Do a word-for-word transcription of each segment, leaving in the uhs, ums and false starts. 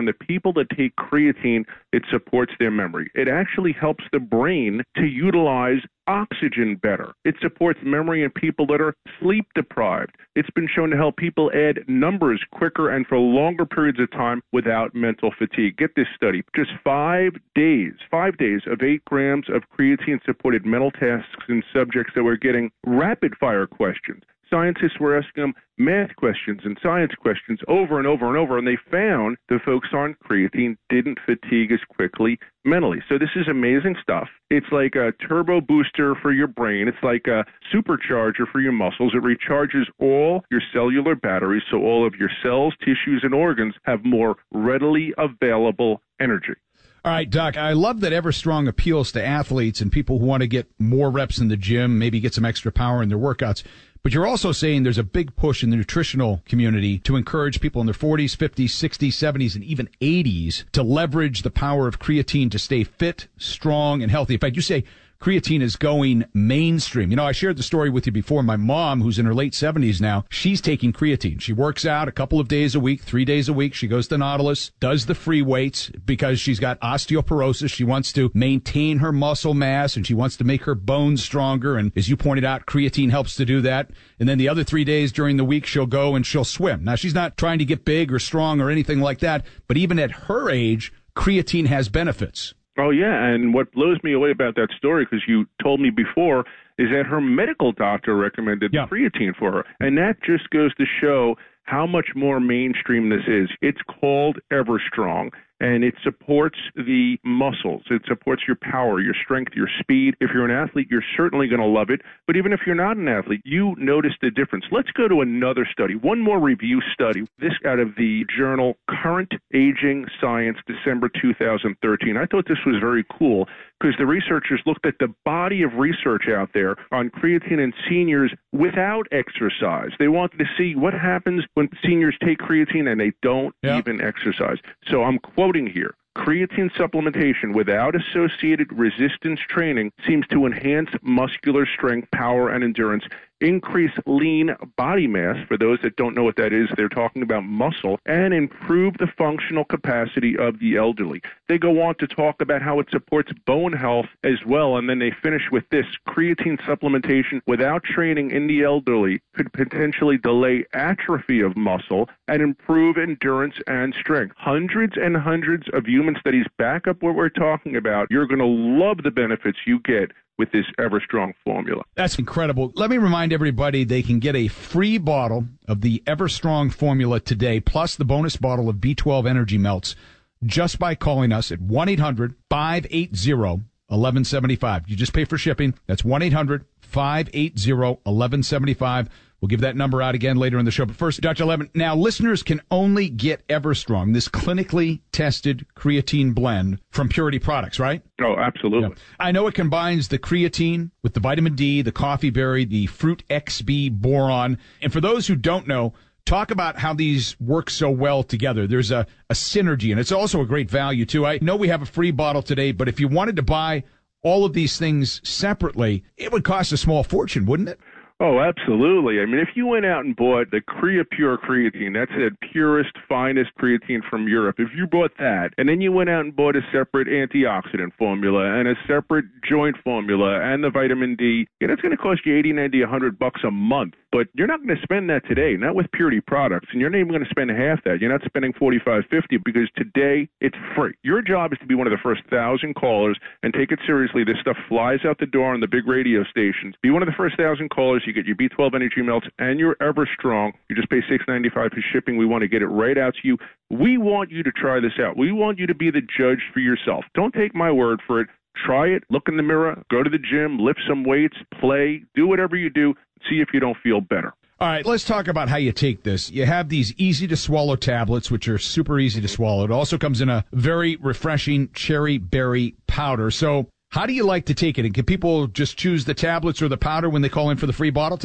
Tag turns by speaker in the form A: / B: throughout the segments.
A: the people that take creatine, it supports their memory. It actually helps the brain to utilize oxygen better. It supports memory in people that are sleep deprived. It's been shown to help people add numbers quicker and for longer periods of time without mental fatigue. Get this study. Just five days, five days of eight grams of creatine supported mental tasks in subjects that were getting rapid fire questions. Scientists were asking them math questions and science questions over and over and over, and they found the folks on creatine didn't fatigue as quickly mentally. So this is amazing stuff. It's like a turbo booster for your brain. It's like a supercharger for your muscles. It recharges all your cellular batteries so all of your cells, tissues, and organs have more readily available energy.
B: All right, Doc, I love that Everstrong appeals to athletes and people who want to get more reps in the gym, maybe get some extra power in their workouts. But you're also saying there's a big push in the nutritional community to encourage people in their forties, fifties, sixties, seventies, and even eighties to leverage the power of creatine to stay fit, strong, and healthy. In fact, you say creatine is going mainstream. You know, I shared the story with you before. My mom, who's in her late seventies now, she's taking creatine. She works out a couple of days a week, three days a week. She goes to Nautilus, does the free weights because she's got osteoporosis. She wants to maintain her muscle mass and she wants to make her bones stronger. And as you pointed out, creatine helps to do that. And then the other three days during the week, she'll go and she'll swim. Now, she's not trying to get big or strong or anything like that, but even at her age, creatine has benefits.
A: Oh, yeah, and what blows me away about that story, because you told me before, is that her medical doctor recommended yeah. creatine for her. And that just goes to show how much more mainstream this is. It's called Everstrong, and it supports the muscles. It supports your power, your strength, your speed. If you're an athlete, you're certainly going to love it. But even if you're not an athlete, you notice the difference. Let's go to another study, one more review study. This out of the journal Current Aging Science, December two thousand thirteen. I thought this was very cool because the researchers looked at the body of research out there on creatine in seniors without exercise. They wanted to see what happens when seniors take creatine and they don't yeah. even exercise. So I'm quoting here. Creatine supplementation without associated resistance training seems to enhance muscular strength, power, and endurance, increase lean body mass. For those that don't know what that is, they're talking about muscle, and improve the functional capacity of the elderly. They go on to talk about how it supports bone health as well, and then they finish with this. Creatine supplementation without training in the elderly could potentially delay atrophy of muscle and improve endurance and strength. Hundreds and hundreds of human studies back up what we're talking about. You're going to love the benefits you get with this Everstrong formula.
B: That's incredible. Let me remind everybody they can get a free bottle of the Everstrong formula today, plus the bonus bottle of B twelve Energy Melts, just by calling us at one eight hundred five eight zero one one seven five. You just pay for shipping. That's one eight hundred five eight zero one one seven five. We'll give that number out again later in the show. But first, Doctor Levin, now listeners can only get Everstrong, this clinically tested creatine blend from Purity Products, right?
A: Oh, absolutely.
B: Yeah. I know it combines the creatine with the vitamin D, the coffee berry, the fruit X B boron. And for those who don't know, talk about how these work so well together. There's a, a synergy, and it's also a great value, too. I know we have a free bottle today, but if you wanted to buy all of these things separately, it would cost a small fortune, wouldn't it?
A: Oh, absolutely. I mean, if you went out and bought the Creapure creatine, that's the purest, finest creatine from Europe, if you bought that, and then you went out and bought a separate antioxidant formula and a separate joint formula and the vitamin D, yeah, that's going to cost you eighty, ninety, one hundred bucks a month. But you're not going to spend that today, not with Purity Products, and you're not even going to spend half that. You're not spending forty-five, fifty because today it's free. Your job is to be one of the first thousand callers and take it seriously. This stuff flies out the door on the big radio stations. Be one of the first thousand callers. You get your B twelve Energy Melts and your Everstrong. You just pay six ninety-five for shipping. We want to get it right out to you. We want you to try this out. We want you to be the judge for yourself. Don't take my word for it. Try it. Look in the mirror. Go to the gym. Lift some weights. Play. Do whatever you do. See if you don't feel better.
B: All right, let's talk about how you take this. You have these easy-to-swallow tablets, which are super easy to swallow. It also comes in a very refreshing cherry berry powder. So how do you like to take it? And can people just choose the tablets or the powder when they call in for the free bottle today?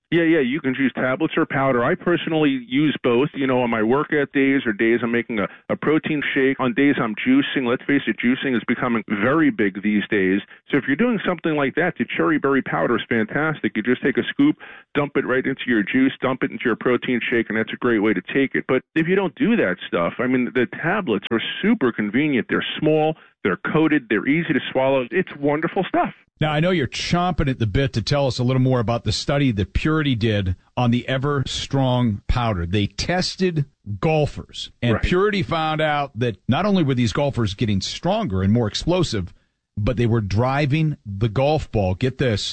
A: Yeah, yeah, you can choose tablets or powder. I personally use both, you know, on my workout days or days I'm making a, a protein shake. On days I'm juicing, let's face it, juicing is becoming very big these days. So if you're doing something like that, the cherry berry powder is fantastic. You just take a scoop, dump it right into your juice, dump it into your protein shake, and that's a great way to take it. But if you don't do that stuff, I mean, the tablets are super convenient. They're small, they're coated, they're easy to swallow. It's wonderful stuff.
B: Now, I know you're chomping at the bit to tell us a little more about the study that Purity did on the Everstrong powder. They tested golfers, and right. Purity found out that not only were these golfers getting stronger and more explosive, but they were driving the golf ball, get this,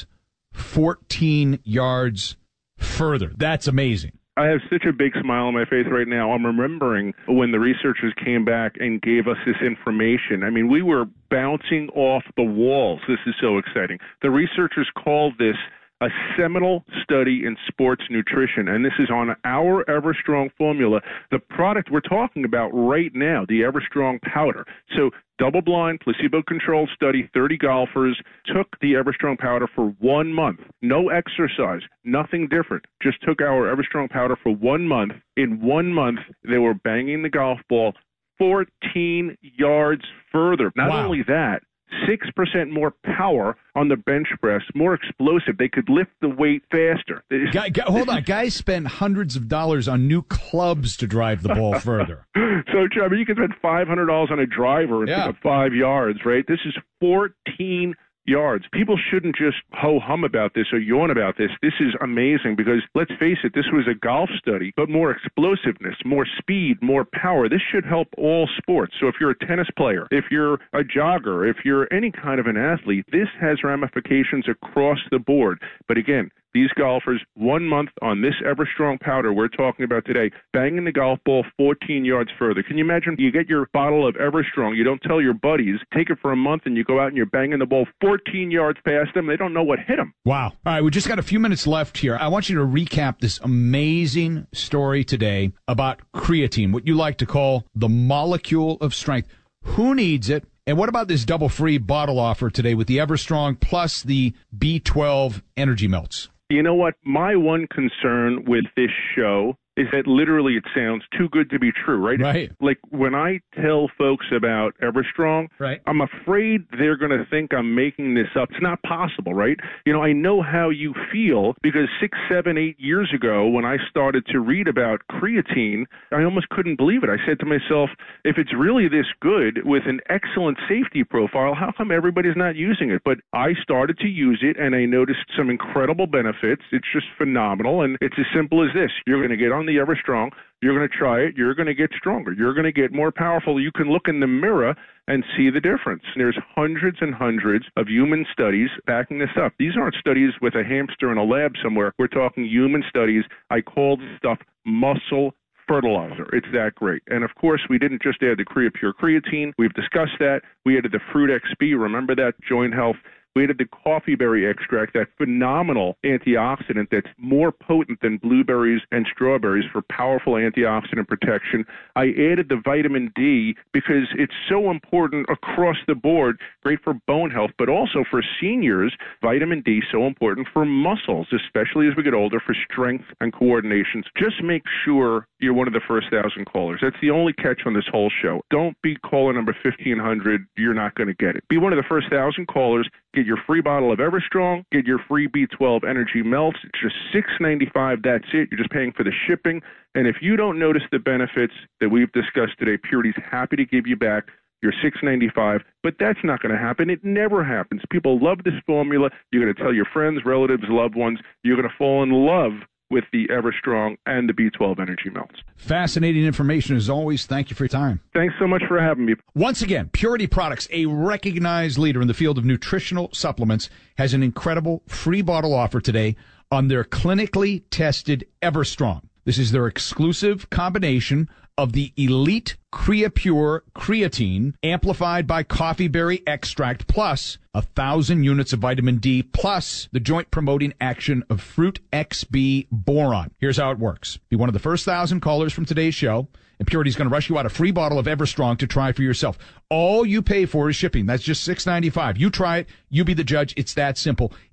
B: fourteen yards further. That's amazing.
A: I have such a big smile on my face right now. I'm remembering when the researchers came back and gave us this information. I mean, we were bouncing off the walls. This is so exciting. The researchers called this a seminal study in sports nutrition, and this is on our Everstrong formula, the product we're talking about right now, the Everstrong powder. So double-blind, placebo-controlled study, thirty golfers took the Everstrong powder for one month. No exercise, nothing different. Just took our Everstrong powder for one month. In one month, they were banging the golf ball fourteen yards further. Not
B: wow.
A: only that, six percent more power on the bench press, more explosive. They could lift the weight faster.
B: Guy, guy, hold on. Guys spend hundreds of dollars on new clubs to drive the ball further.
A: So, I mean, you can spend five hundred dollars on a driver and
B: yeah.
A: pick up five yards, right? This is fourteen yards. People shouldn't just ho-hum about this or yawn about this. This is amazing because, let's face it, this was a golf study, but more explosiveness, more speed, more power. This should help all sports. So if you're a tennis player, if you're a jogger, if you're any kind of an athlete, this has ramifications across the board. But again, these golfers, one month on this Everstrong powder we're talking about today, banging the golf ball fourteen yards further. Can you imagine? You get your bottle of Everstrong, you don't tell your buddies, take it for a month, and you go out and you're banging the ball fourteen yards past them. They don't know what hit them.
B: Wow. All right, we just got a few minutes left here. I want you to recap this amazing story today about creatine, what you like to call the molecule of strength. Who needs it? And what about this double free bottle offer today with the Everstrong plus the B twelve Energy Melts?
A: You know what? My one concern with this show is that literally it sounds too good to be true, right?
B: Right.
A: Like when I tell folks about Everstrong,
B: right.
A: I'm afraid they're going to think I'm making this up. It's not possible, right? You know, I know how you feel because six, seven, eight years ago when I started to read about creatine, I almost couldn't believe it. I said to myself, if it's really this good with an excellent safety profile, how come everybody's not using it? But I started to use it and I noticed some incredible benefits. It's just phenomenal. And it's as simple as this. You're going to get on the Everstrong, you're going to try it, you're going to get stronger, you're going to get more powerful. You can look in the mirror and see the difference. There's hundreds and hundreds of human studies backing this up. These aren't studies with a hamster in a lab somewhere. We're talking human studies. I call this stuff muscle fertilizer. It's that great. And of course, we didn't just add the CreaPure creatine. We've discussed that. We added the Fruit X P. Remember that? Joint health. We added the coffee berry extract, that phenomenal antioxidant that's more potent than blueberries and strawberries for powerful antioxidant protection. I added the vitamin D because it's so important across the board, great for bone health, but also for seniors, vitamin D so important for muscles, especially as we get older, for strength and coordination. Just make sure you're one of the first thousand callers. That's the only catch on this whole show. Don't be caller number fifteen hundred. You're not going to get it. Be one of the first thousand callers. Get your free bottle of Everstrong. Get your free B twelve Energy Melts. It's just six ninety-five. That's it. You're just paying for the shipping. And if you don't notice the benefits that we've discussed today, Purity's happy to give you back your six ninety-five. But that's not going to happen. It never happens. People love this formula. You're going to tell your friends, relatives, loved ones. You're going to fall in love with the Everstrong and the B twelve Energy Melts.
B: Fascinating information as always. Thank you for your time.
A: Thanks so much for having me.
B: Once again, Purity Products, a recognized leader in the field of nutritional supplements, has an incredible free bottle offer today on their clinically tested Everstrong. This is their exclusive combination of the elite CreaPure creatine amplified by coffee berry extract plus a thousand units of vitamin D plus the joint promoting action of Fruit X B boron. Here's how it works. Be one of the first thousand callers from today's show, and Purity's going to rush you out a free bottle of Everstrong to try for yourself. All you pay for is shipping. That's just six ninety-five. You try it. You be the judge. It's that simple.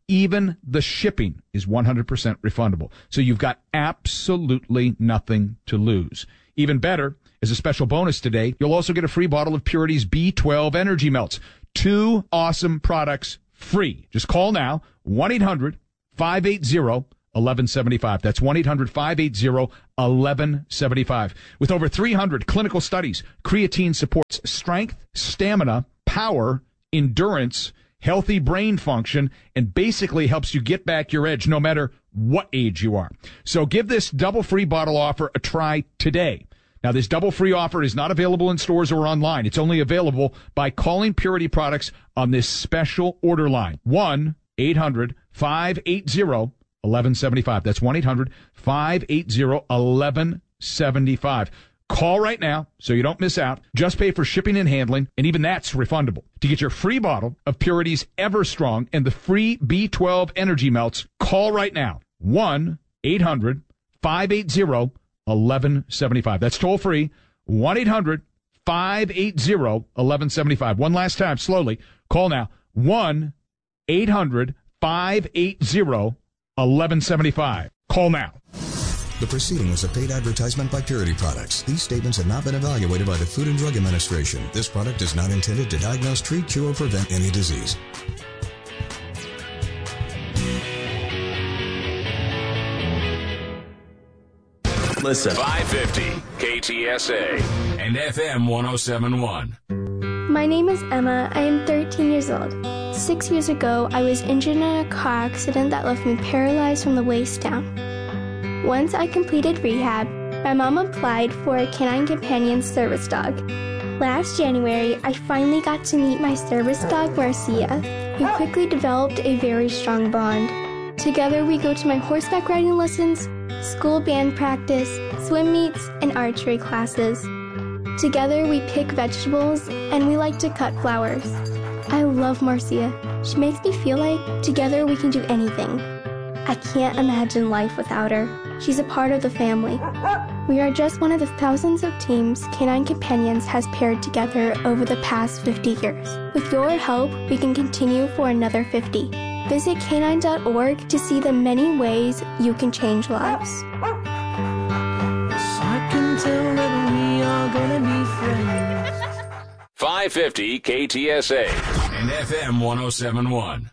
B: Even the shipping is one hundred percent refundable. So you've got absolutely nothing to lose. Even better, as a special bonus today, you'll also get a free bottle of Purity's B twelve Energy Melts. Two awesome products free. Just call now, one eight hundred five eight zero one one seven five. That's one eight hundred five eight zero one one seven five. With over three hundred clinical studies, creatine supports strength, stamina, power, endurance, healthy brain function, and basically helps you get back your edge no matter what age you are. So give this double free bottle offer a try today. Now, this double free offer is not available in stores or online. It's only available by calling Purity Products on this special order line, one eight hundred five eight zero one one seven five. That's one eight hundred five eight zero one one seven five. Call right now so you don't miss out. Just pay for shipping and handling, and even that's refundable. To get your free bottle of Purity's Everstrong and the free B twelve Energy Melts, call right now, one eight hundred five eight zero one one seven five. That's toll free, one eight hundred five eight zero one one seven five. One last time, slowly. Call now, one eight hundred five eight zero one one seven five. Call now.
C: The proceeding was a paid advertisement by Purity Products. These statements have not been evaluated by the Food and Drug Administration. This product is not intended to diagnose, treat, cure, or prevent any disease.
D: Listen. five fifty K T S A and F M one oh seven point one.
E: My name is Emma. I am thirteen years old. Six years ago, I was injured in a car accident that left me paralyzed from the waist down. Once I completed rehab, my mom applied for a Canine Companion service dog. Last January, I finally got to meet my service dog, Marcia. We quickly developed a very strong bond. Together, we go to my horseback riding lessons, school band practice, swim meets, and archery classes. Together, we pick vegetables, and we like to cut flowers. I love Marcia. She makes me feel like together we can do anything. I can't imagine life without her. She's a part of the family. We are just one of the thousands of teams Canine Companions has paired together over the past fifty years. With your help, we can continue for another fifty. Visit canine dot org to see the many ways you can change lives.
F: I can tell that we are gonna be friends.
D: five fifty K T S A and F M one oh seven point one.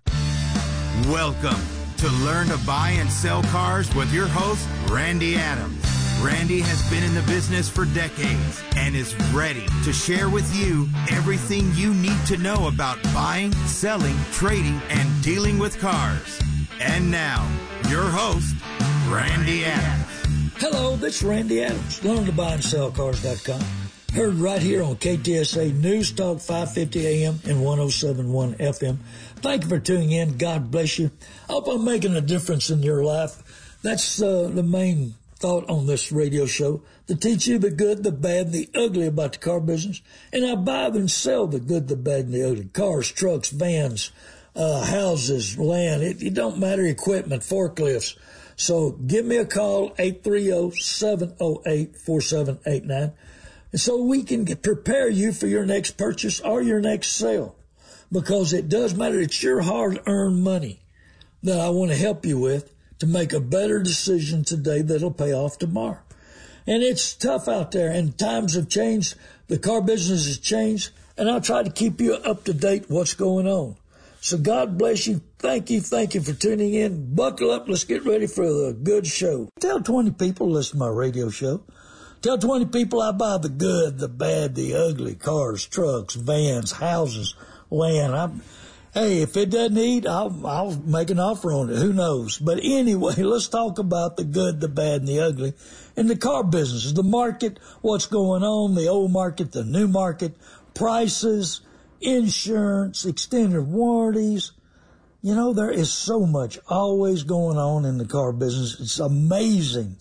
G: Welcome to Learn to Buy and Sell Cars with your host, Randy Adams. Randy has been in the business for decades and is ready to share with you everything you need to know about buying, selling, trading, and dealing with cars. And now, your host, Randy Adams.
F: Hello, this is Randy Adams, learn to buy and sell cars dot com. Heard right here on K T S A News Talk five fifty A M and one oh seven point one F M. Thank you for tuning in. God bless you. I hope I'm making a difference in your life. That's uh, the main thought on this radio show, to teach you the good, the bad, and the ugly about the car business. And I buy and sell the good, the bad, and the ugly. Cars, trucks, vans, uh, houses, land. It, it don't matter, equipment, forklifts. So give me a call, eight three zero, seven zero eight, four seven eight nine. And so we can get, prepare you for your next purchase or your next sale. Because it does matter. It's your hard-earned money that I want to help you with to make a better decision today that'll pay off tomorrow. And it's tough out there, and times have changed. The car business has changed, and I'll try to keep you up to date what's going on. So God bless you. Thank you. Thank you for tuning in. Buckle up. Let's get ready for the good show. Tell twenty people to listen to my radio show. Tell twenty people I buy the good, the bad, the ugly, cars, trucks, vans, houses, land. I'm, hey, if it doesn't eat, I'll, I'll make an offer on it. Who knows? But anyway, let's talk about the good, the bad, and the ugly in the car business, the market, what's going on, the old market, the new market, prices, insurance, extended warranties. You know, there is so much always going on in the car business. It's amazing,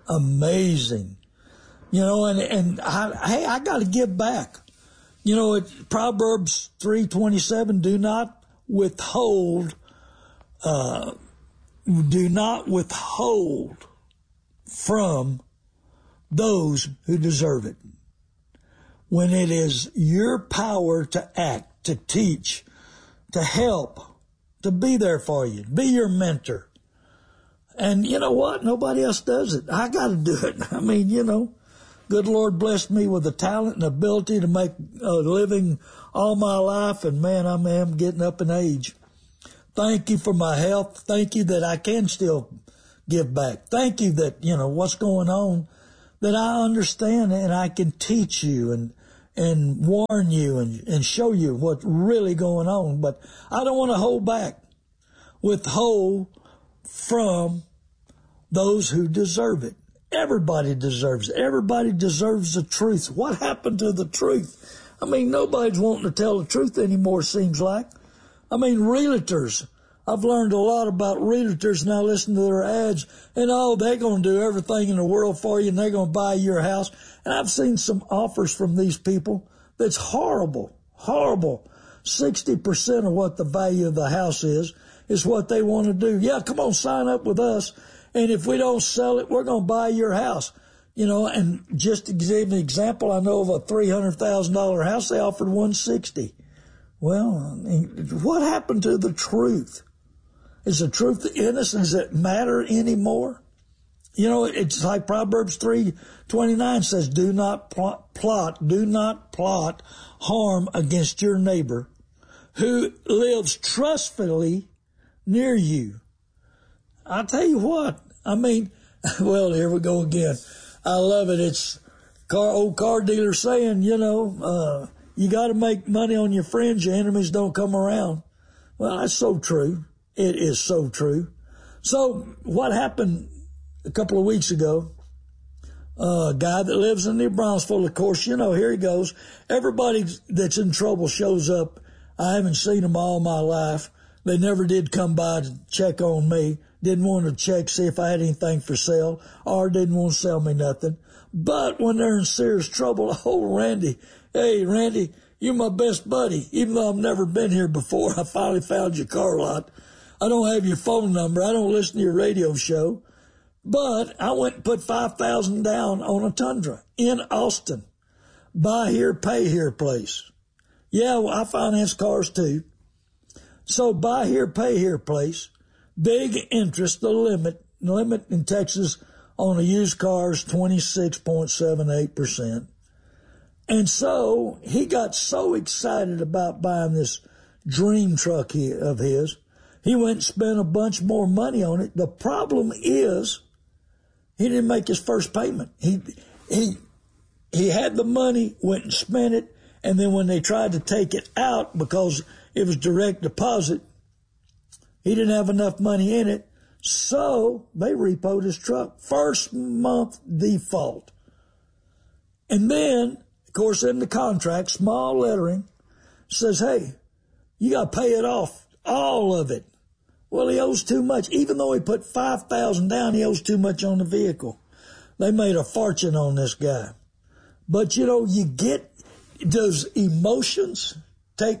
F: amazing. You know, and, and I, hey, I got to give back. You know, it, Proverbs three twenty-seven, do not withhold, uh, do not withhold from those who deserve it. When it is your power to act, to teach, to help, to be there for you, be your mentor. And you know what? Nobody else does it. I got to do it. I mean, you know, good Lord blessed me with the talent and ability to make a living all my life. And man, I am getting up in age. Thank you for my health. Thank you that I can still give back. Thank you that, you know, what's going on, that I understand and I can teach you and, and warn you and, and show you what's really going on. But I don't want to hold back, withhold from those who deserve it. Everybody deserves it. Everybody deserves the truth. What happened to the truth? I mean, nobody's wanting to tell the truth anymore, seems like. I mean, realtors. I've learned a lot about realtors now, listen to their ads, and oh, they're going to do everything in the world for you, and they're going to buy your house. And I've seen some offers from these people that's horrible, horrible. sixty percent of what the value of the house is, is what they want to do. Yeah, come on, sign up with us. And if we don't sell it, we're going to buy your house. You know, and just to give an example, I know of a three hundred thousand dollars house, they offered one hundred sixty thousand dollars. Well, I mean, what happened to the truth? Is the truth in us? Does it matter anymore? You know, it's like Proverbs three twenty-nine says, do not plot, plot, do not plot harm against your neighbor who lives trustfully near you. I'll tell you what, I mean, well, here we go again. I love it. It's car, old car dealer saying, you know, uh, you got to make money on your friends. Your enemies don't come around. Well, that's so true. It is so true. So what happened a couple of weeks ago, uh, a guy that lives in New Braunfels, of course, you know, here he goes. Everybody that's in trouble shows up. I haven't seen them all my life. They never did come by to check on me. Didn't want to check, see if I had anything for sale, or didn't want to sell me nothing. But when they're in serious trouble, oh, Randy, hey, Randy, you're my best buddy. Even though I've never been here before, I finally found your car lot. I don't have your phone number. I don't listen to your radio show. But I went and put five thousand dollars down on a Tundra in Austin. Buy here, pay here place. Yeah, well, I finance cars too. So buy here, pay here place. Big interest, the limit, the limit in Texas on a used car is twenty-six point seven eight percent. And so he got so excited about buying this dream truck of his, he went and spent a bunch more money on it. The problem is he didn't make his first payment. He, he, he had the money, went and spent it, and then when they tried to take it out because it was direct deposit, he didn't have enough money in it, so they repoed his truck. First month default. And then, of course, in the contract, small lettering, says, hey, you got to pay it off, all of it. Well, he owes too much. Even though he put five thousand dollars down, he owes too much on the vehicle. They made a fortune on this guy. But, you know, you get, does emotions take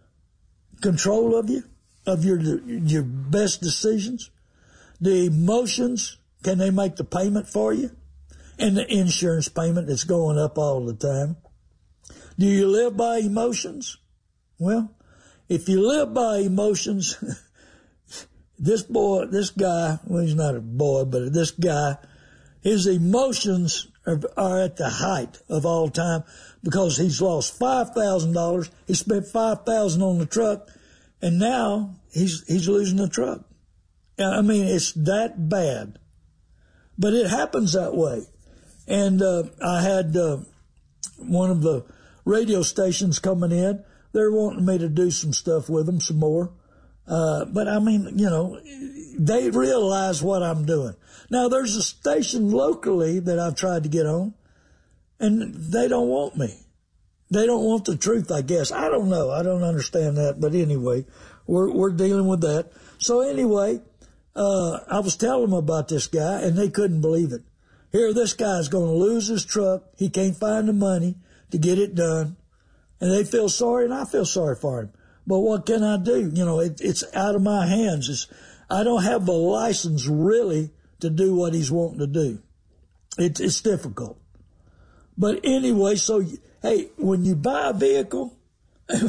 F: control of you? Of your your best decisions? The emotions, can they make the payment for you? And the insurance payment that's going up all the time. Do you live by emotions? Well, if you live by emotions, this boy, this guy, well, he's not a boy, but this guy, his emotions are, are at the height of all time because he's lost five thousand dollars. He spent five thousand dollars on the truck. And now he's he's losing the truck. I mean, it's that bad. But it happens that way. And uh, I had uh, one of the radio stations coming in. They're wanting me to do some stuff with them, some more. Uh, but, I mean, you know, they realize what I'm doing. Now, there's a station locally that I've tried to get on, and they don't want me. They don't want the truth, I guess. I don't know. I don't understand that. But anyway, we're we're dealing with that. So anyway, uh, I was telling them about this guy, and they couldn't believe it. Here, this guy's going to lose his truck. He can't find the money to get it done. And they feel sorry, and I feel sorry for him. But what can I do? You know, it, it's out of my hands. It's, I don't have the license, really, to do what he's wanting to do. It, it's difficult. But anyway, so... Hey, when you buy a vehicle,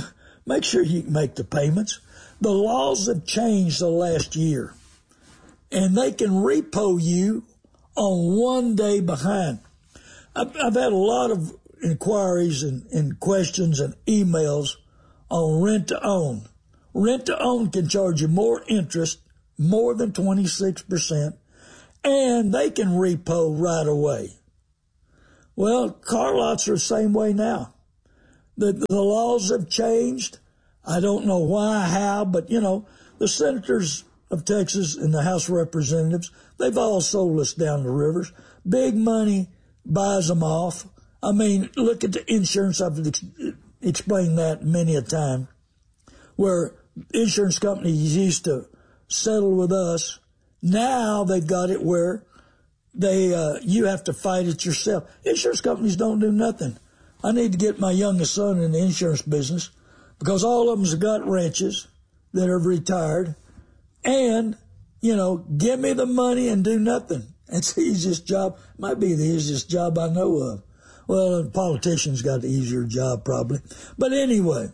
F: make sure you can make the payments. The laws have changed the last year, and they can repo you on one day behind. I've, I've had a lot of inquiries and, and questions and emails on rent-to-own. Rent-to-own can charge you more interest, more than twenty-six percent, and they can repo right away. Well, car lots are the same way now. The, the laws have changed. I don't know why, how, but, you know, the senators of Texas and the House of Representatives, they've all sold us down the rivers. Big money buys them off. I mean, look at the insurance. I've ex- explained that many a time, where insurance companies used to settle with us. Now they've got it where they uh, you have to fight it yourself. Insurance companies don't do nothing. I need to get my youngest son in the insurance business because all of them's got ranches that are retired. And, you know, give me the money and do nothing. That's the easiest job. Might be the easiest job I know of. Well, a politician's got the easier job probably. But anyway,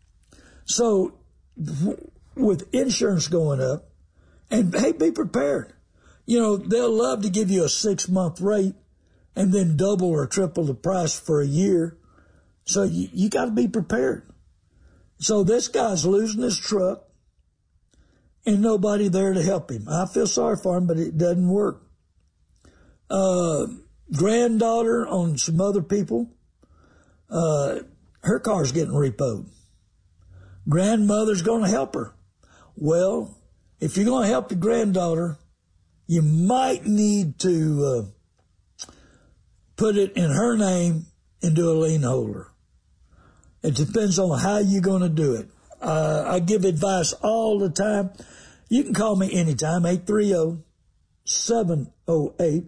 F: so w- with insurance going up, and hey, be prepared. You know, they'll love to give you a six-month rate and then double or triple the price for a year. So you, you got to be prepared. So this guy's losing his truck and nobody there to help him. I feel sorry for him, but it doesn't work. Uh, granddaughter on some other people, uh, her car's getting repoed. Grandmother's going to help her. Well, if you're going to help your granddaughter, you might need to uh, put it in her name and do a lien holder. It depends on how you're going to do it. Uh, I give advice all the time. You can call me anytime, eight three zero, seven zero eight,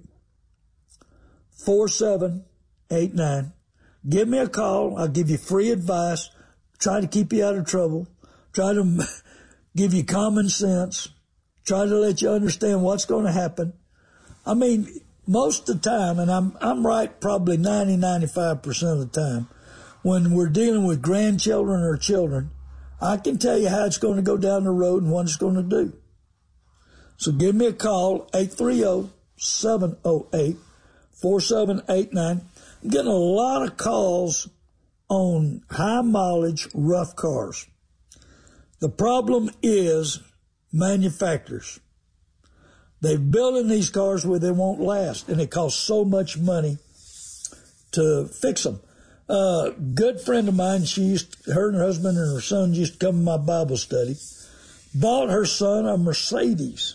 F: four seven eight nine. Give me a call. I'll give you free advice. Try to keep you out of trouble. Try to give you common sense. Try to let you understand what's going to happen. I mean, most of the time, and I'm I'm right probably ninety, ninety-five percent of the time, when we're dealing with grandchildren or children, I can tell you how it's going to go down the road and what it's going to do. So give me a call, eight three zero, seven zero eight, four seven eight nine. I'm getting a lot of calls on high mileage, rough cars. The problem is manufacturers. They're building these cars where they won't last, and it costs so much money to fix them. A uh, good friend of mine, she used, her and her husband and her son used to come to my Bible study, bought her son a Mercedes.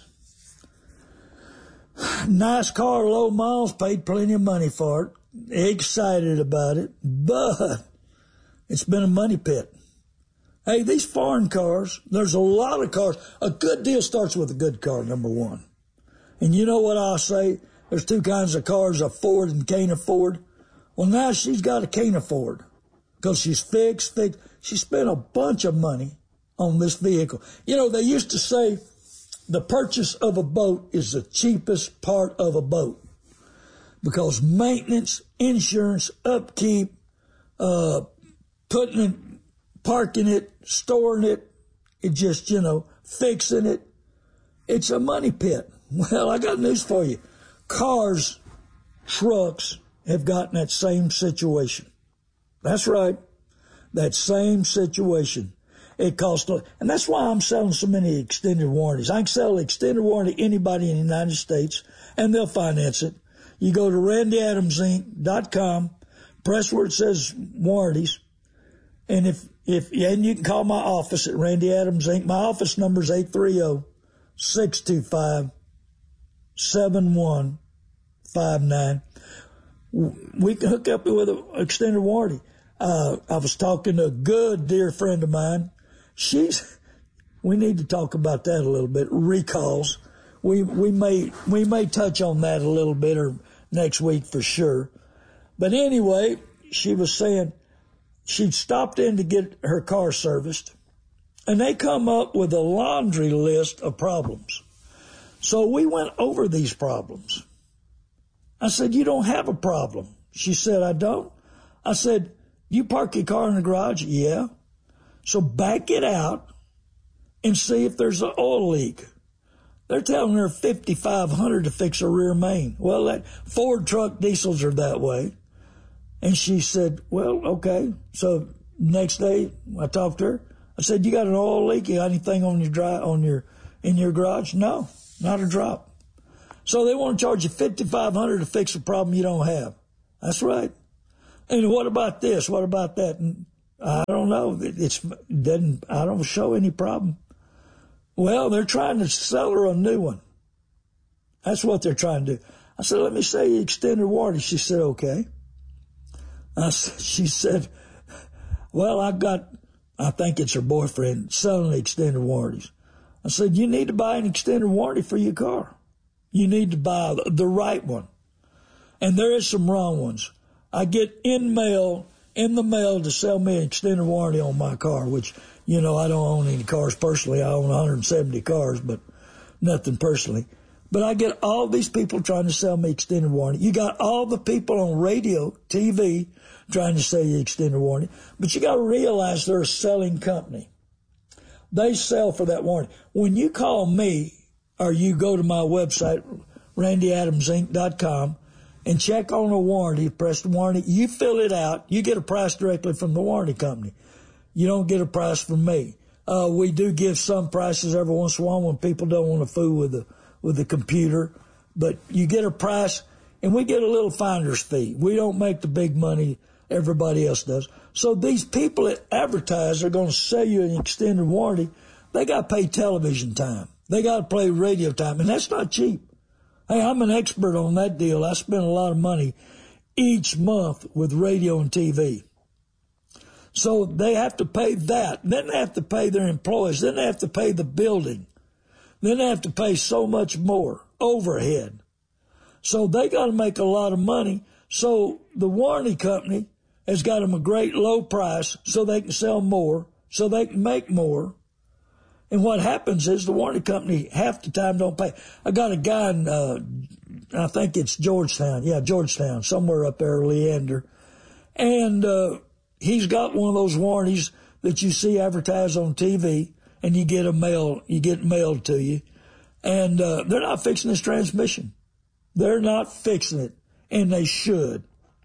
F: Nice car, low miles, paid plenty of money for it, excited about it, but it's been a money pit. Hey, these foreign cars, there's a lot of cars. A good deal starts with a good car, number one. And you know what I'll say? There's two kinds of cars, a Ford and can't afford. Well, now she's got a can't afford because she's fixed, fixed. She spent a bunch of money on this vehicle. You know, they used to say the purchase of a boat is the cheapest part of a boat because maintenance, insurance, upkeep, uh, putting it, parking it, storing it, it just, you know, fixing it. It's a money pit. Well, I got news for you. Cars, trucks have gotten that same situation. That's right. That same situation. It costs, and that's why I'm selling so many extended warranties. I can sell extended warranty to anybody in the United States, and they'll finance it. You go to randy adams inc dot com, press where it says warranties, and if if and you can call my office at Randy Adams Incorporated. My office number is eight three zero, six two five, seven one five nine. We can hook up with an extended warranty. Uh, I was talking to a good dear friend of mine. She's, we need to talk about that a little bit. Recalls. We, we may, we may touch on that a little bit or next week for sure. But anyway, she was saying she'd stopped in to get her car serviced and they come up with a laundry list of problems. So we went over these problems. I said, you don't have a problem. She said, I don't. I said, you park your car in the garage? Yeah. So back it out and see if there's an oil leak. They're telling her fifty-five hundred dollars to fix a rear main. Well, that Ford truck diesels are that way. And she said, well, okay. So next day I talked to her. I said, you got an oil leak? You got anything on your dry, on your, in your garage? No, not a drop. So they want to charge you fifty-five hundred dollars to fix a problem you don't have. That's right. And what about this? What about that? And I don't know. It's doesn't. I don't show any problem. Well, they're trying to sell her a new one. That's what they're trying to do. I said, let me say you extended warranty. She said, okay. I, she said, well, I got, I think it's her boyfriend selling the extended warranties. I said, you need to buy an extended warranty for your car. You need to buy the right one. And there is some wrong ones. I get in mail, in the mail to sell me an extended warranty on my car, which, you know, I don't own any cars personally. I own one hundred seventy cars, but nothing personally. But I get all these people trying to sell me extended warranty. You got all the people on radio, T V, trying to sell you extended warranty. But you got to realize they're a selling company. They sell for that warranty. When you call me or you go to my website, randy adams inc dot com, and check on a warranty, press the warranty, you fill it out, you get a price directly from the warranty company. You don't get a price from me. Uh, we do give some prices every once in a while when people don't want to fool with the, with the computer, but you get a price and we get a little finder's fee. We don't make the big money everybody else does. So these people that advertise are going to sell you an extended warranty. They got to pay television time. They got to pay radio time, and that's not cheap. Hey, I'm an expert on that deal. I spend a lot of money each month with radio and T V. So they have to pay that. Then they have to pay their employees. Then they have to pay the building. Then they have to pay so much more overhead. So they got to make a lot of money. So the warranty company has got them a great low price so they can sell more, so they can make more. And what happens is the warranty company half the time don't pay. I got a guy in, uh, I think it's Georgetown. Yeah, Georgetown, somewhere up there, Leander. And, uh, he's got one of those warranties that you see advertised on T V and you get a mail, you get mailed to you. And, uh, they're not fixing his transmission. They're not fixing it. And they should.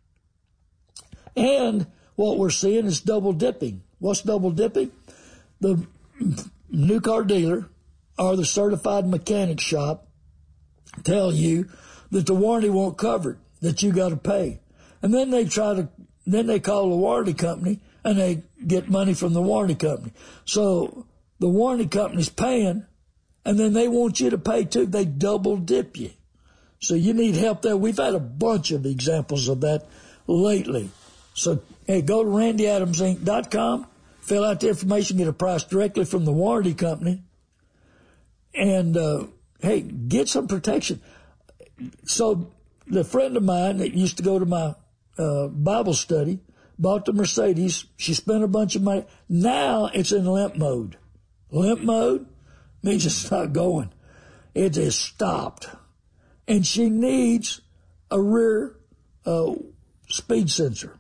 F: And what we're seeing is double dipping. What's double dipping? The new car dealer or the certified mechanic shop tell you that the warranty won't cover it, that you got to pay. And then they try to, then they call the warranty company and they get money from the warranty company. So the warranty company's paying and then they want you to pay too. They double dip you. So you need help there. We've had a bunch of examples of that lately. So, hey, go to randy adams inc dot com, fill out the information, get a price directly from the warranty company, and, uh, hey, get some protection. So the friend of mine that used to go to my uh, Bible study bought the Mercedes. She spent a bunch of money. Now it's in limp mode. Limp mode means it's not going. It is stopped. And she needs a rear uh, speed sensor.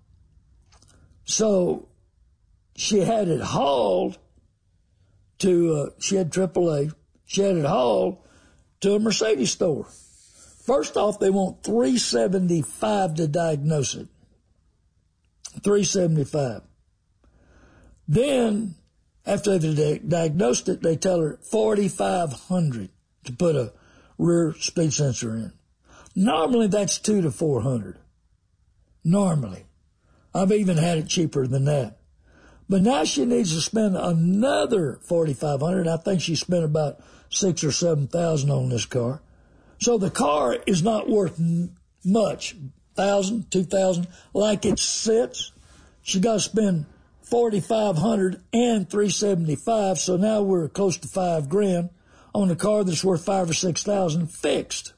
F: So she had it hauled to, uh, she had triple A. She had it hauled to a Mercedes store. First off, they want three hundred seventy-five dollars to diagnose it. three hundred seventy-five dollars. Then, after they diagnosed it, they tell her forty-five hundred dollars to put a rear speed sensor in. Normally, that's two to four hundred dollars. Normally. I've even had it cheaper than that. But now she needs to spend another forty-five hundred dollars. I think she spent about six or seven thousand on this car. So the car is not worth much, thousand, two thousand, like it sits. She got to spend forty-five hundred and three seventy-five. So now we're close to five grand on a car that's worth five or six thousand fixed.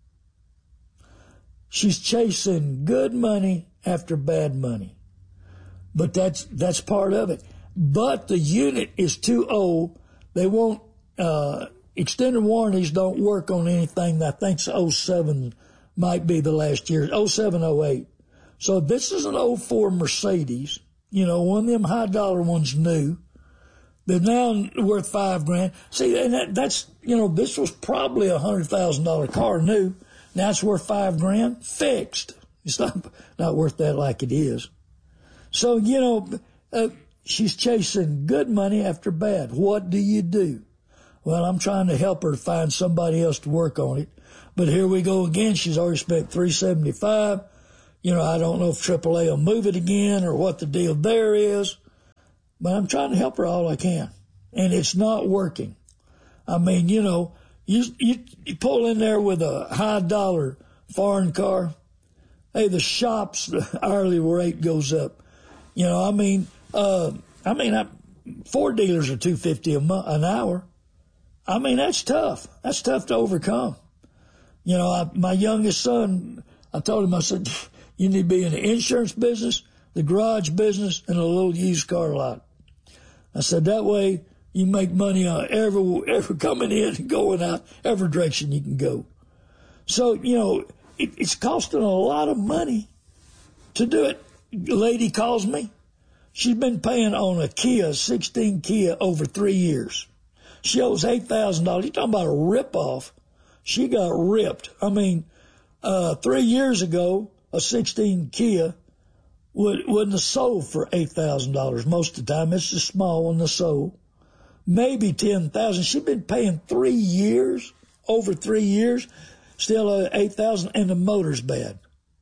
F: She's chasing good money after bad money. But that's, that's part of it. But the unit is too old. They won't, uh, extended warranties don't work on anything that I think's oh seven might be the last year, oh seven, oh eight. So this is an oh four Mercedes, you know, one of them high dollar ones new. They're now worth five grand. See, and that, that's, you know, this was probably a hundred thousand dollar car new. Now it's worth five grand fixed. It's not, not worth that like it is. So, you know, uh, she's chasing good money after bad. What do you do? Well, I'm trying to help her find somebody else to work on it. But here we go again. She's already spent three seventy-five. You know, I don't know if triple A will move it again or what the deal there is. But I'm trying to help her all I can. And it's not working. I mean, you know, you, you, you pull in there with a high dollar foreign car. Hey, the shop's the hourly rate goes up. You know, I mean, uh, I mean, I, Ford dealers are two fifty a month, an hour. I mean, that's tough. That's tough to overcome. You know, I, my youngest son, I told him, I said, you need to be in the insurance business, the garage business, and a little used car lot. I said, that way you make money on every, every coming in and going out, every direction you can go. So, you know, it, it's costing a lot of money to do it. A lady calls me. She's been paying on a Kia, sixteen Kia, over three years. She owes eight thousand dollars. You're talking about a ripoff. She got ripped. I mean, uh, three years ago, a sixteen Kia would, wouldn't have sold for eight thousand dollars. Most of the time, it's a small one that sold. Maybe ten thousand dollars. She's been paying three years, over three years, still uh, eight thousand dollars, and the motor's bad.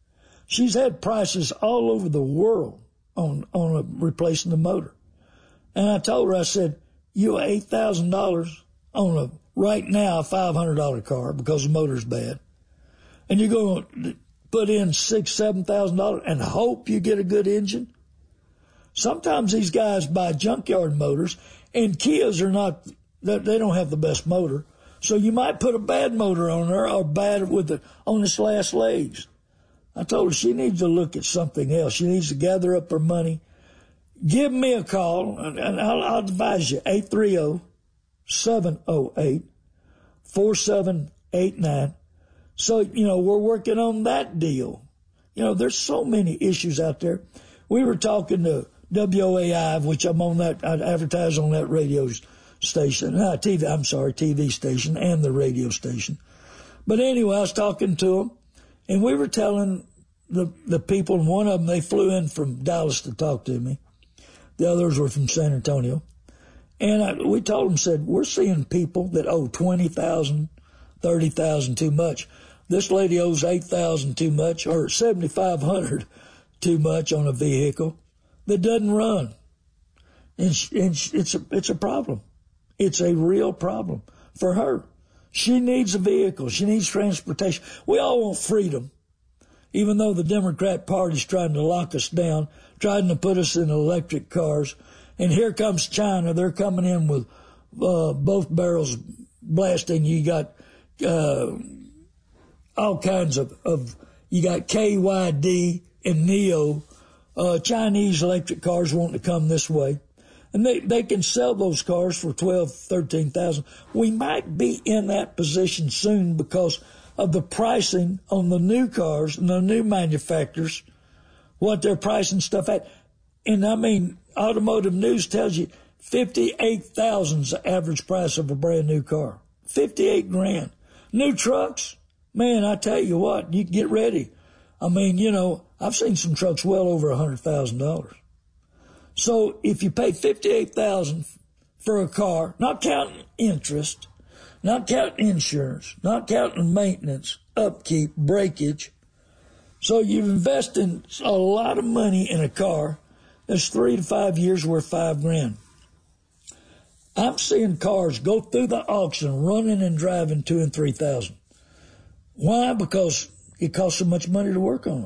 F: She's had prices all over the world on, on a, replacing the motor. And I told her, I said, you owe eight thousand dollars on a, right now, a five hundred dollars car because the motor's bad. And you're going to put in six, seven thousand dollars and hope you get a good engine. Sometimes these guys buy junkyard motors, and Kias are not, they don't have the best motor. So you might put a bad motor on her or bad with the, on its last legs. I told her she needs to look at something else. She needs to gather up her money. Give me a call, and I'll, I'll advise you, eight three zero, seven zero eight, four seven eight nine. So, you know, we're working on that deal. You know, there's so many issues out there. We were talking to W O A I, which I'm on that, I advertise on that radio station, uh, T V, I'm sorry, T V station and the radio station. But anyway, I was talking to them, and we were telling the, the people, and one of them, they flew in from Dallas to talk to me. The others were from San Antonio. And I, we told them, said, we're seeing people that owe twenty thousand dollars, thirty thousand dollars too much. This lady owes eight thousand dollars too much, or seventy-five hundred dollars too much on a vehicle that doesn't run. And, she, and she, it's, a, it's a problem. It's a real problem for her. She needs a vehicle. She needs transportation. We all want freedom, even though the Democrat Party's trying to lock us down, trying to put us in electric cars. And here comes China. They're coming in with uh, both barrels blasting. You got uh, all kinds of, of, you got K Y D and NIO, uh, Chinese electric cars wanting to come this way. And they, they can sell those cars for twelve, thirteen thousand. We might be in that position soon because of the pricing on the new cars and the new manufacturers, what they're pricing stuff at. And I mean, Automotive News tells you fifty-eight thousand is the average price of a brand new car. fifty-eight grand. New trucks, man, I tell you what, you get ready. I mean, you know, I've seen some trucks well over one hundred thousand dollars. So if you pay fifty-eight thousand dollars for a car, not counting interest, not counting insurance, not counting maintenance, upkeep, breakage, so you've invested a lot of money in a car that's three to five years worth five grand. I'm seeing cars go through the auction running and driving two and three thousand. Why? Because it costs so much money to work on them.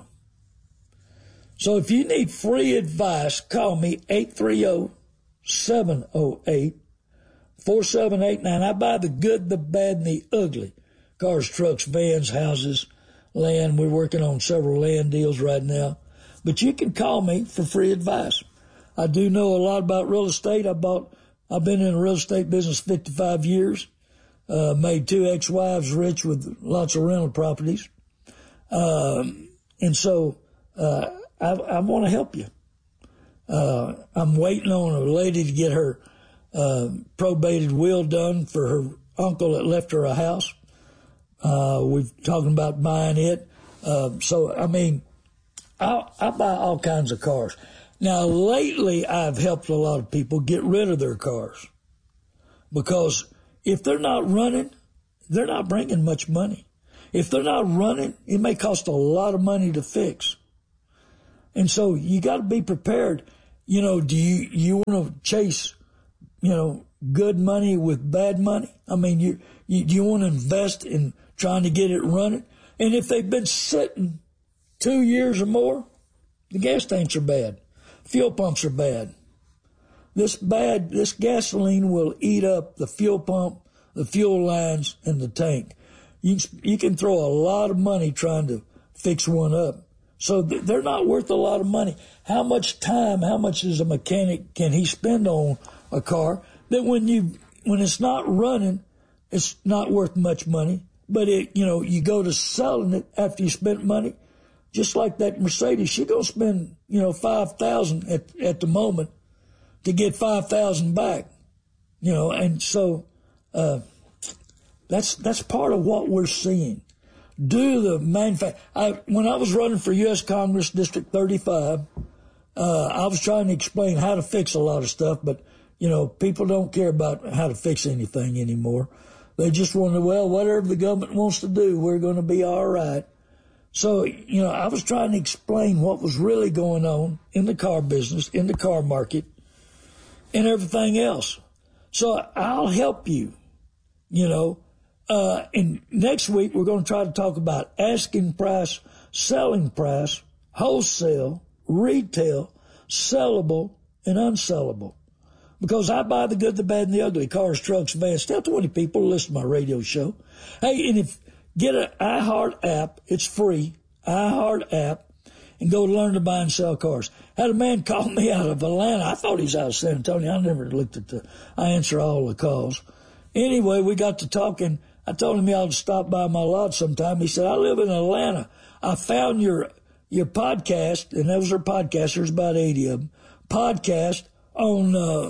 F: So if you need free advice, call me eight three zero, seven zero eight, four seven eight nine. I buy the good, the bad, and the ugly. Cars, trucks, vans, houses, land. We're working on several land deals right now. But you can call me for free advice. I do know a lot about real estate. I bought, I've been in the real estate business fifty-five years. Uh, made two ex-wives rich with lots of rental properties. Um, and so, uh, I, I want to help you. Uh, I'm waiting on a lady to get her uh, probated will done for her uncle that left her a house. Uh, we've talking about buying it. Uh, so, I mean, I, I buy all kinds of cars. Now, lately, I've helped a lot of people get rid of their cars because if they're not running, they're not bringing much money. If they're not running, it may cost a lot of money to fix. And so you got to be prepared. You know, do you, you want to chase, you know, good money with bad money? I mean, you, you, do you want to invest in trying to get it running? And if they've been sitting two years or more, the gas tanks are bad. Fuel pumps are bad. This bad, this gasoline will eat up the fuel pump, the fuel lines, and the tank. You, you can throw a lot of money trying to fix one up. So they're not worth a lot of money. How much time, how much is a mechanic can he spend on a car that when you, when it's not running, it's not worth much money. But it, you know, you go to selling it after you spent money, just like that Mercedes, you're going to spend, you know, five thousand at, at the moment to get five thousand back, you know, and so, uh, that's, that's part of what we're seeing. Do the manufacture. I, when I was running for U S Congress District thirty-five, uh, I was trying to explain how to fix a lot of stuff, but, you know, people don't care about how to fix anything anymore. They just want to, well, whatever the government wants to do, we're going to be all right. So, you know, I was trying to explain what was really going on in the car business, in the car market, and everything else. So I'll help you, you know. Uh, and next week, we're going to try to talk about asking price, selling price, wholesale, retail, sellable, and unsellable. Because I buy the good, the bad, and the ugly, cars, trucks, vans. Tell twenty people to listen to my radio show. Hey, and if get an iHeart app, it's free, iHeart app, and go to Learn to Buy and Sell Cars. Had a man call me out of Atlanta. I thought he's out of San Antonio. I never looked at the, I answer all the calls. Anyway, we got to talking. I told him he ought to stop by my lot sometime. He said, I live in Atlanta. I found your your podcast, and that was our podcast. There's about eighty of them. Podcast on uh,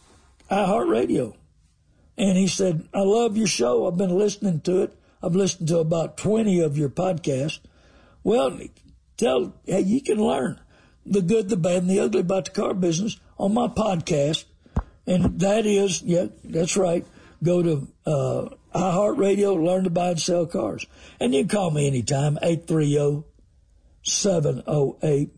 F: iHeartRadio. And he said, I love your show. I've been listening to it. I've listened to about twenty of your podcasts. Well, tell, hey, you can learn the good, the bad, and the ugly about the car business on my podcast. And that is, yeah, that's right. Go to uh, iHeartRadio, Learn to Buy and Sell Cars. And you can call me anytime, eight three zero, seven zero eight,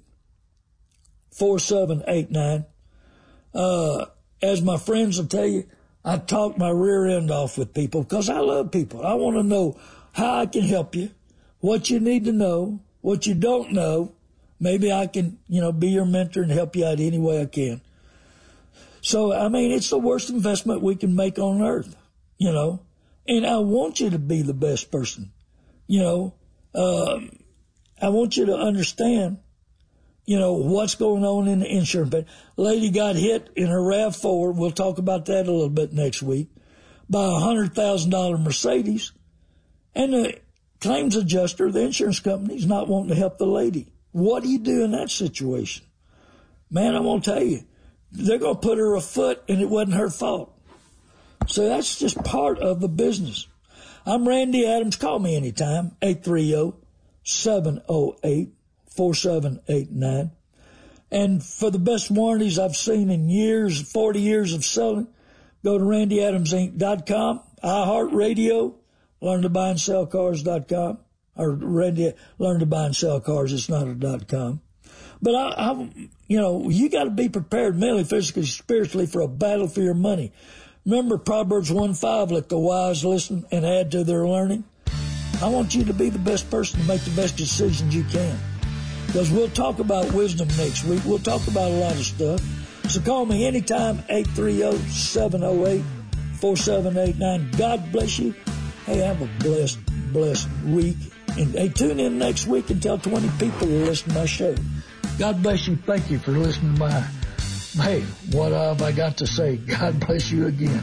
F: four seven eight nine. Uh, as my friends will tell you, I talk my rear end off with people because I love people. I want to know how I can help you, what you need to know, what you don't know. Maybe I can, you know, be your mentor and help you out any way I can. So, I mean, it's the worst investment we can make on earth, you know. And I want you to be the best person, you know. Uh, I want you to understand, you know, what's going on in the insurance. But lady got hit in her RAV four. We'll talk about that a little bit next week. By a one hundred thousand dollars Mercedes. And the claims adjuster, the insurance company, is not wanting to help the lady. What do you do in that situation? Man, I'm going to tell you. They're going to put her a foot, and it wasn't her fault. So that's just part of the business. I'm Randy Adams. Call me anytime, eight three zero, seven zero eight, four seven eight nine. And for the best warranties I've seen in years, forty years of selling, go to randy adams inc dot com, iHeartRadio, learn to buy and sell cars dot com, or Randy, learn to buy and sell cars, it's not a dot com. But, I, I, you know, you got to be prepared mentally, physically, spiritually for a battle for your money. Remember Proverbs one five, let the wise listen and add to their learning. I want you to be the best person to make the best decisions you can. Because we'll talk about wisdom next week. We'll talk about a lot of stuff. So call me anytime, eight three zero, seven zero eight, four seven eight nine. God bless you. Hey, have a blessed, blessed week. And hey, tune in next week and tell twenty people to listen to my show. God bless you. Thank you for listening to my, hey, what have I got to say? God bless you again.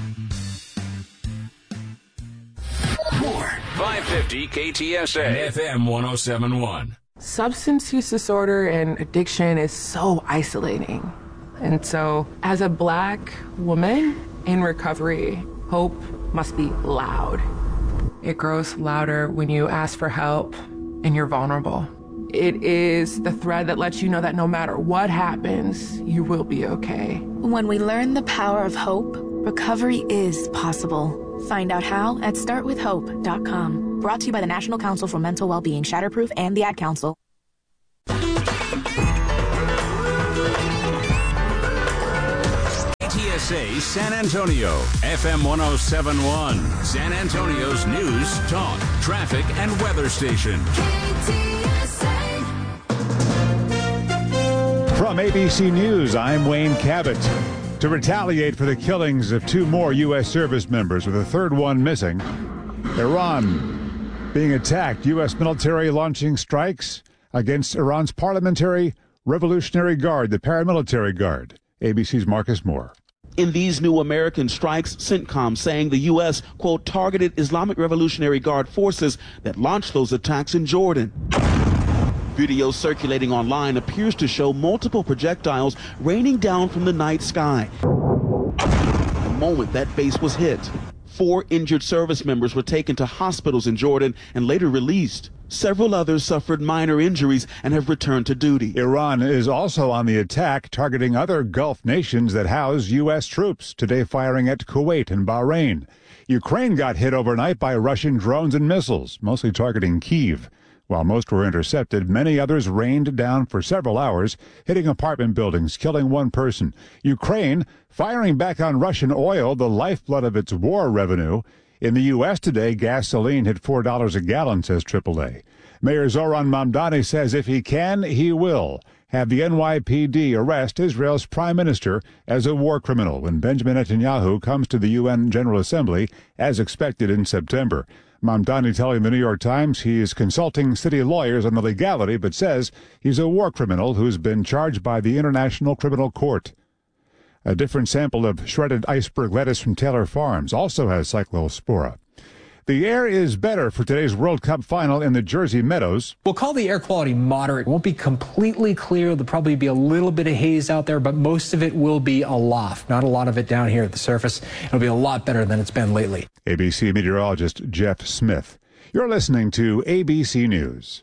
D: More five fifty K T S A F M one oh seven point one.
H: Substance use disorder and addiction is so isolating. And so as a black woman in recovery, hope must be loud. It grows louder when you ask for help and you're vulnerable. It is the thread that lets you know that no matter what happens, you will be okay.
I: When we learn the power of hope, recovery is possible. Find out how at start with hope dot com. Brought to you by the National Council for Mental Wellbeing, Shatterproof, and the Ad Council.
D: K T S A San Antonio, F M one oh seven point one, San Antonio's news, talk, traffic, and weather station. K T S A.
J: From A B C News, I'm Wayne Cabot. To retaliate for the killings of two more U S service members, with a third one missing, Iran being attacked, U S military launching strikes against Iran's Parliamentary Revolutionary Guard, the paramilitary guard. A B C's Marcus Moore.
K: In these new American strikes, CENTCOM saying the U S, quote, targeted Islamic Revolutionary Guard forces that launched those attacks in Jordan. Video circulating online appears to show multiple projectiles raining down from the night sky. The moment that base was hit, four injured service members were taken to hospitals in Jordan and later released. Several others suffered minor injuries and have returned to duty.
J: Iran is also on the attack, targeting other Gulf nations that house U S troops, today firing at Kuwait and Bahrain. Ukraine got hit overnight by Russian drones and missiles, mostly targeting Kyiv. While most were intercepted, many others rained down for several hours, hitting apartment buildings, killing one person. Ukraine firing back on Russian oil, the lifeblood of its war revenue. In the U S today, gasoline hit four dollars a gallon, says triple A. Mayor Zoran Mamdani says if he can, he will have the N Y P D arrest Israel's prime minister as a war criminal when Benjamin Netanyahu comes to the U N General Assembly, as expected in September. Mamdani telling the New York Times he is consulting city lawyers on the legality, but says he's a war criminal who's been charged by the International Criminal Court. A different sample of shredded iceberg lettuce from Taylor Farms also has cyclospora. The air is better for today's World Cup final in the Jersey Meadows.
L: We'll call the air quality moderate. It won't be completely clear. There'll probably be a little bit of haze out there, but most of it will be aloft. Not a lot of it down here at the surface. It'll be a lot better than it's been lately.
J: A B C meteorologist Jeff Smith. You're listening to A B C News.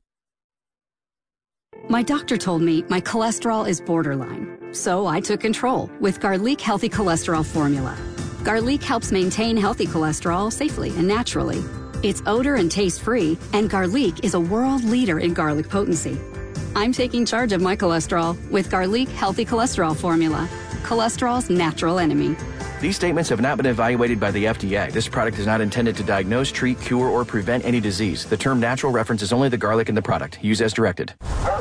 M: My doctor told me my cholesterol is borderline, so I took control with Garlic Healthy Cholesterol Formula. Garlic helps maintain healthy cholesterol safely and naturally. It's odor and taste-free, and Garlic is a world leader in garlic potency. I'm taking charge of my cholesterol with Garlic Healthy Cholesterol Formula, cholesterol's natural enemy.
N: These statements have not been evaluated by the F D A. This product is not intended to diagnose, treat, cure, or prevent any disease. The term natural references only the garlic in the product. Use as directed.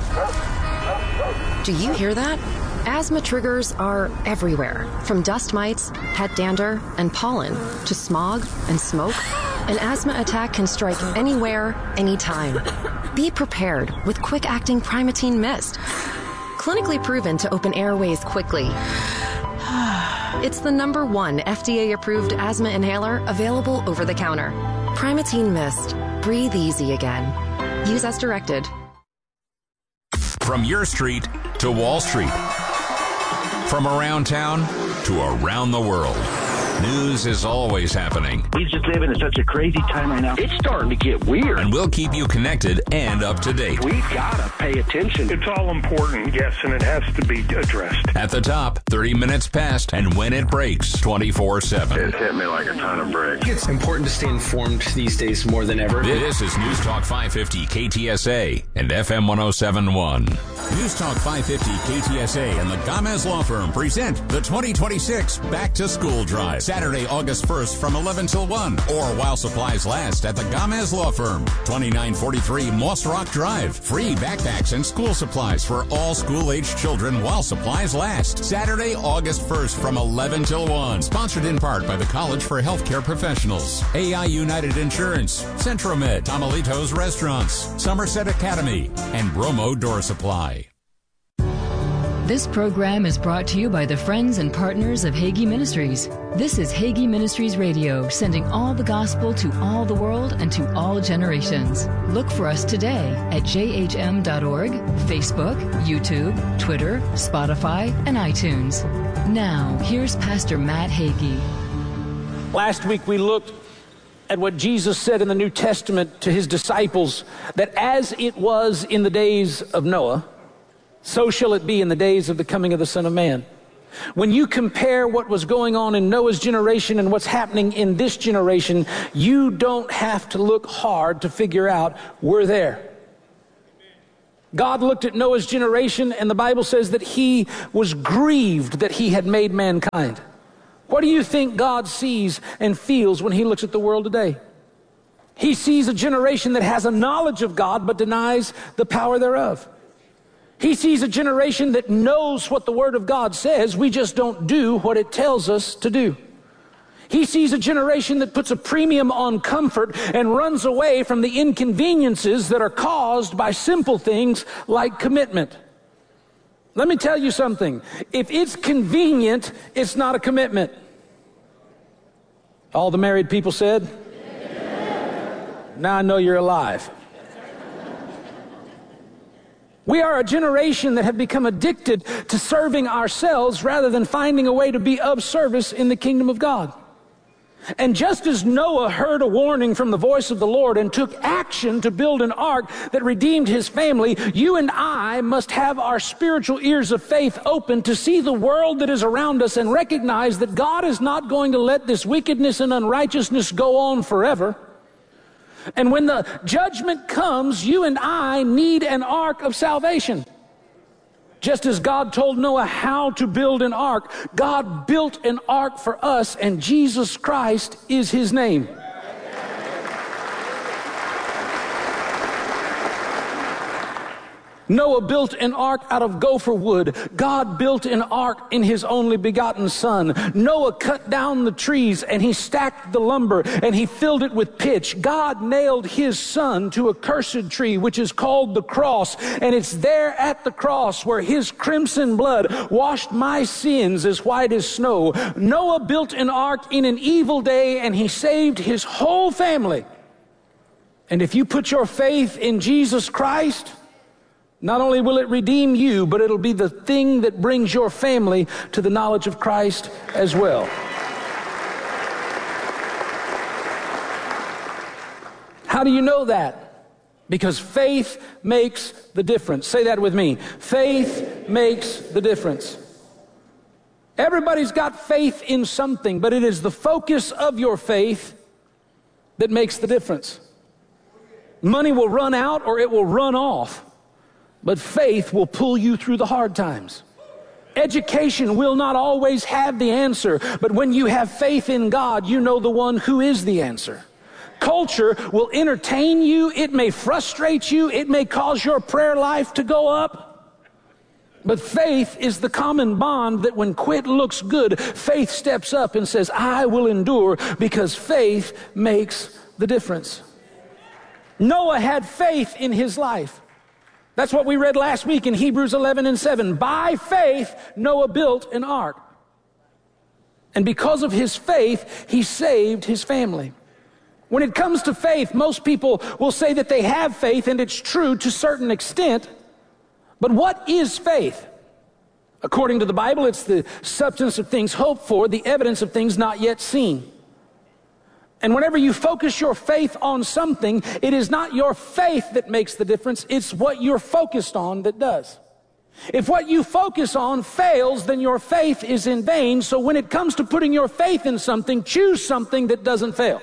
O: Do you hear that? Asthma triggers are everywhere, from dust mites, head dander, and pollen, to smog and smoke. An asthma attack can strike anywhere, anytime. Be prepared with quick-acting Primatene Mist. Clinically proven to open airways quickly. It's the number one F D A-approved asthma inhaler available over the counter. Primatene Mist. Breathe easy again. Use as directed.
D: From your street to Wall Street. From around town to around the world. News is always happening.
P: We just live in such a crazy time right now. It's starting to get weird.
D: And we'll keep you connected and up to date.
P: We gotta pay attention.
Q: It's all important, yes, and it has to be addressed.
D: At the top, thirty minutes past, and when it breaks, twenty-four seven.
Q: It hit me like a ton of bricks.
R: It's important to stay informed these days more than ever.
D: This is News Talk five fifty K T S A and F M one oh seven point one. News Talk five fifty K T S A and the Gamez Law Firm present the twenty twenty-six Back to School Drive. Saturday, August first from eleven till one, or while supplies last at the Gamez Law Firm, twenty-nine forty-three Moss Rock Drive. Free backpacks and school supplies for all school-aged children while supplies last. Saturday, August first from eleven till one. Sponsored in part by the College for Healthcare Professionals, A I United Insurance, Centromed, Tamalitos Restaurants, Somerset Academy, and Bromo Door Supply.
S: This program is brought to you by the friends and partners of Hagee Ministries. This is Hagee Ministries Radio, sending all the gospel to all the world and to all generations. Look for us today at j h m dot org, Facebook, YouTube, Twitter, Spotify, and iTunes. Now, here's Pastor Matt Hagee.
T: Last week we looked at what Jesus said in the New Testament to his disciples, that as it was in the days of Noah, so shall it be in the days of the coming of the Son of Man. When you compare what was going on in Noah's generation and what's happening in this generation, you don't have to look hard to figure out we're there. God looked at Noah's generation, and the Bible says that he was grieved that he had made mankind. What do you think God sees and feels when he looks at the world today? He sees a generation that has a knowledge of God but denies the power thereof. He sees a generation that knows what the Word of God says, we just don't do what it tells us to do. He sees a generation that puts a premium on comfort and runs away from the inconveniences that are caused by simple things like commitment. Let me tell you something. If it's convenient, it's not a commitment. All the married people said? Now I know you're alive. We are a generation that have become addicted to serving ourselves rather than finding a way to be of service in the kingdom of God. And just as Noah heard a warning from the voice of the Lord and took action to build an ark that redeemed his family, you and I must have our spiritual ears of faith open to see the world that is around us and recognize that God is not going to let this wickedness and unrighteousness go on forever. And when the judgment comes, you and I need an ark of salvation. Just as God told Noah how to build an ark, God built an ark for us, and Jesus Christ is his name. Noah built an ark out of gopher wood. God built an ark in his only begotten Son. Noah cut down the trees and he stacked the lumber and he filled it with pitch. God nailed his Son to a cursed tree, which is called the cross. And it's there at the cross where his crimson blood washed my sins as white as snow. Noah built an ark in an evil day and he saved his whole family. And if you put your faith in Jesus Christ, not only will it redeem you, but it'll be the thing that brings your family to the knowledge of Christ as well. How do you know that? Because faith makes the difference. Say that with me. Faith makes the difference. Everybody's got faith in something, but it is the focus of your faith that makes the difference. Money will run out or it will run off. But faith will pull you through the hard times. Education will not always have the answer, but when you have faith in God, you know the one who is the answer. Culture will entertain you. It may frustrate you. It may cause your prayer life to go up. But faith is the common bond that when quit looks good, faith steps up and says, I will endure, because faith makes the difference. Noah had faith in his life. That's what we read last week in Hebrews eleven and seven. By faith, Noah built an ark. And because of his faith, he saved his family. When it comes to faith, most people will say that they have faith, and it's true to a certain extent. But what is faith? According to the Bible, it's the substance of things hoped for, the evidence of things not yet seen. And whenever you focus your faith on something, it is not your faith that makes the difference, it's what you're focused on that does. If what you focus on fails, then your faith is in vain. So when it comes to putting your faith in something, choose something that doesn't fail.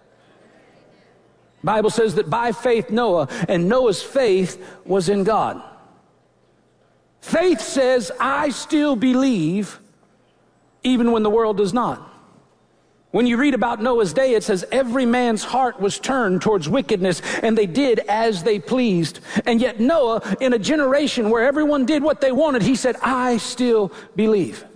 T: The Bible says that by faith Noah, and Noah's faith was in God. Faith says, I still believe, even when the world does not. When you read about Noah's day, it says every man's heart was turned towards wickedness, and they did as they pleased. And yet Noah, in a generation where everyone did what they wanted, he said, I still believe.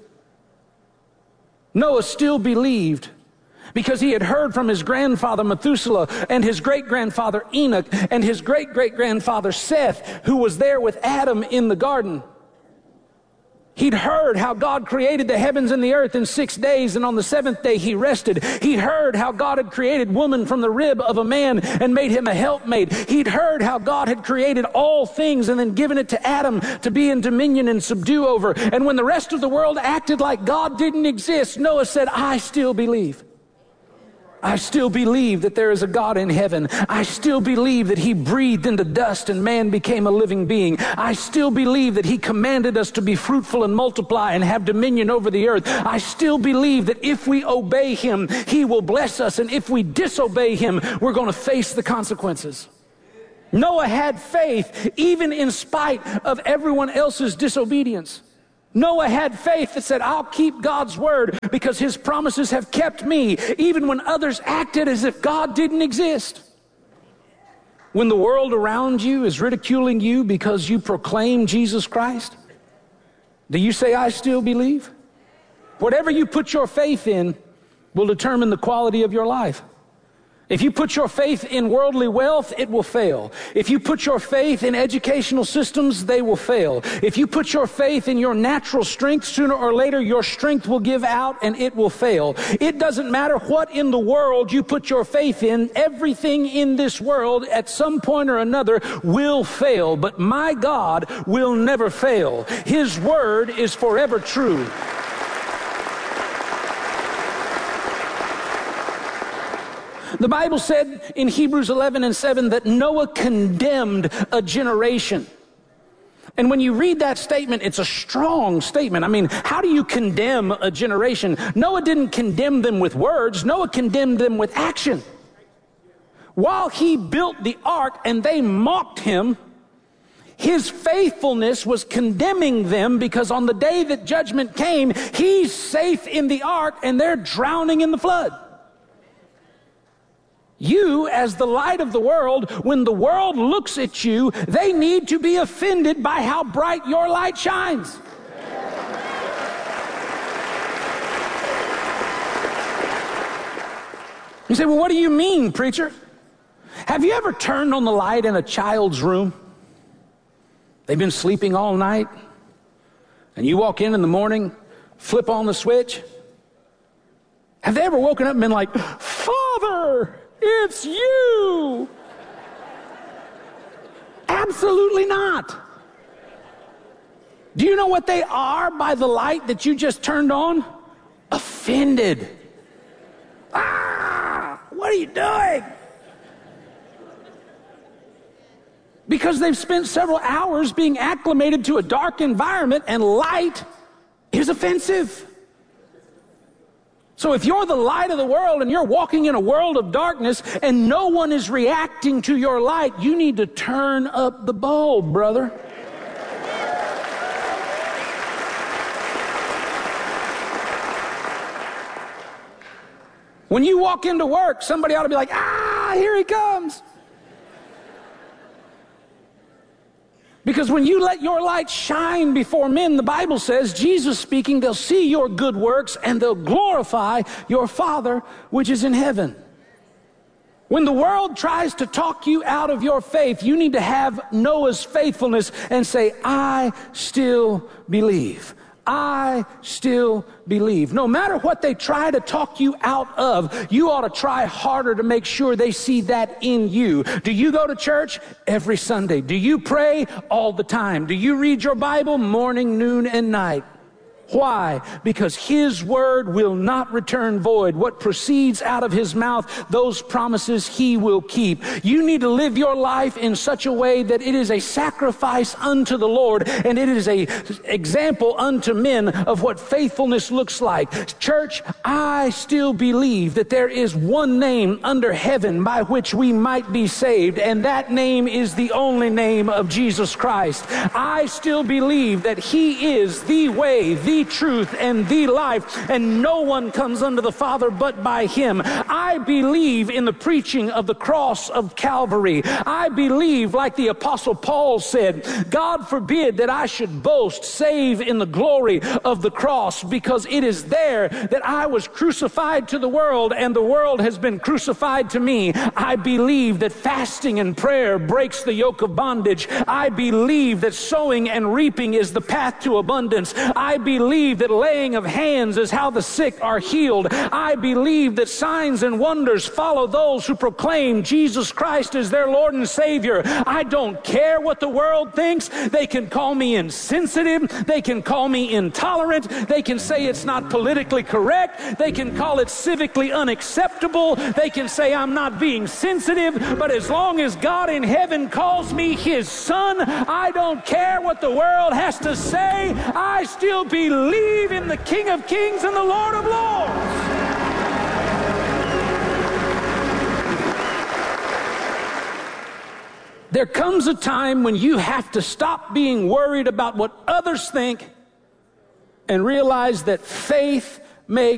T: Noah still believed because he had heard from his grandfather Methuselah and his great-grandfather Enoch and his great-great-grandfather Seth, who was there with Adam in the garden. He'd heard how God created the heavens and the earth in six days, and on the seventh day he rested. He'd heard how God had created woman from the rib of a man and made him a helpmate. He'd heard how God had created all things and then given it to Adam to be in dominion and subdue over. And when the rest of the world acted like God didn't exist, Noah said, I still believe. I still believe that there is a God in heaven. I still believe that he breathed into dust and man became a living being. I still believe that he commanded us to be fruitful and multiply and have dominion over the earth. I still believe that if we obey him, he will bless us. And if we disobey him, we're going to face the consequences. Noah had faith even in spite of everyone else's disobedience. Noah had faith that said, I'll keep God's word because his promises have kept me, even when others acted as if God didn't exist. When the world around you is ridiculing you because you proclaim Jesus Christ, do you say, I still believe? Whatever you put your faith in will determine the quality of your life. If you put your faith in worldly wealth, it will fail. If you put your faith in educational systems, they will fail. If you put your faith in your natural strength, sooner or later your strength will give out and it will fail. It doesn't matter what in the world you put your faith in, everything in this world at some point or another will fail. But my God will never fail. His word is forever true. The Bible said in Hebrews eleven and seven that Noah condemned a generation. And when you read that statement, it's a strong statement. I mean, how do you condemn a generation? Noah didn't condemn them with words. Noah condemned them with action. While he built the ark and they mocked him, his faithfulness was condemning them because on the day that judgment came, he's safe in the ark and they're drowning in the flood. You, as the light of the world, when the world looks at you, they need to be offended by how bright your light shines. You say, well, what do you mean, preacher? Have you ever turned on the light in a child's room? They've been sleeping all night, and you walk in in the morning, flip on the switch. Have they ever woken up and been like, Father, it's you? Absolutely not. Do you know what they are by the light that you just turned on? Offended. Ah, what are you doing? Because they've spent several hours being acclimated to a dark environment and light is offensive. So if you're the light of the world and you're walking in a world of darkness and no one is reacting to your light, you need to turn up the bulb, brother. When you walk into work, somebody ought to be like, ah, here he comes. Because when you let your light shine before men, the Bible says, Jesus speaking, they'll see your good works and they'll glorify your Father which is in heaven. When the world tries to talk you out of your faith, you need to have Noah's faithfulness and say, I still believe. I still believe. No matter what they try to talk you out of, you ought to try harder to make sure they see that in you. Do you go to church? Every Sunday. Do you pray? All the time. Do you read your Bible? Morning, noon, and night. Why? Because his word will not return void. What proceeds out of his mouth, those promises he will keep. You need to live your life in such a way that it is a sacrifice unto the Lord and it is a example unto men of what faithfulness looks like. Church, I still believe that there is one name under heaven by which we might be saved, and that name is the only name of Jesus Christ. I still believe that he is the way, the the truth and the life, and no one comes unto the Father but by him. I believe in the preaching of the cross of Calvary. I believe, like the Apostle Paul said, God forbid that I should boast save in the glory of the cross, because it is there that I was crucified to the world and the world has been crucified to me. I believe that fasting and prayer breaks the yoke of bondage. I believe that sowing and reaping is the path to abundance. I believe that laying of hands is how the sick are healed. I believe that signs and wonders follow those who proclaim Jesus Christ as their Lord and Savior. I don't care what the world thinks. They can call me insensitive. They can call me intolerant. They can say it's not politically correct. They can call it civically unacceptable. They can say I'm not being sensitive. But as long as God in heaven calls me his son, I don't care what the world has to say. I still believe in the King of Kings and the Lord of Lords. There comes a time when you have to stop being worried about what others think and realize that faith makes